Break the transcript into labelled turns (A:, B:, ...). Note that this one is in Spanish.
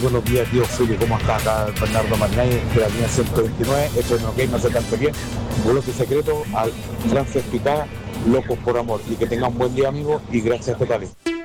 A: buenos días, tío Fili, ¿cómo está? Acá Bernardo Marnay, de la línea 129, esto es OK, no se canta bien. Bolote secreto al Frances Picá, Locos por Amor. Y que tengan un buen día, amigos, y gracias totales.